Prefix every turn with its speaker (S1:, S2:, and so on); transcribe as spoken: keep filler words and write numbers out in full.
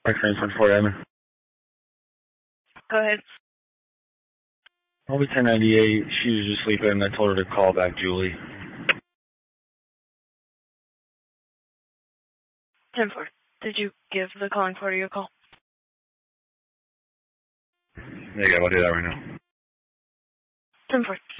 S1: My transfer for Admin.
S2: Go ahead.
S1: I'll be ten ninety-eight. She was just sleeping. I told her to call back Julie.
S2: ten four. Did you give the calling party a call?
S1: Yeah, I'll do that right now.
S2: ten four.